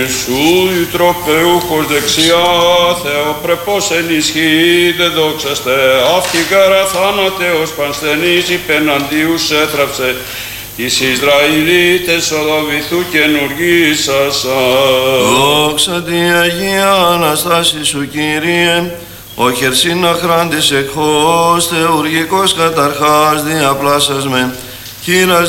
Σου τροπεούχος δεξιά, Θεοπρεπώς ενισχύτε δόξαστε, αυτικάρα θάνατεως πανσθενής υπεναντίους έθραψε, εις Ισραηλίτες οδοβηθού καινουργήσασαν. Δόξα τη Αγία Αναστάση σου, Κύριε, ο χερσίν αχράντης εκχώς, θεουργικός καταρχάς διαπλάσας με, χείρας